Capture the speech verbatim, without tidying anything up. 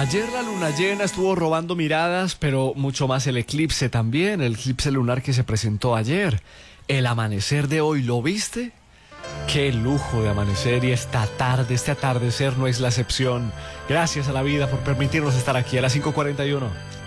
Ayer la luna llena estuvo robando miradas, pero mucho más el eclipse también, el eclipse lunar que se presentó ayer. El amanecer de hoy, ¿lo viste? Qué lujo de amanecer, y esta tarde, este atardecer no es la excepción. Gracias a la vida por permitirnos estar aquí a las cinco cuarenta y uno.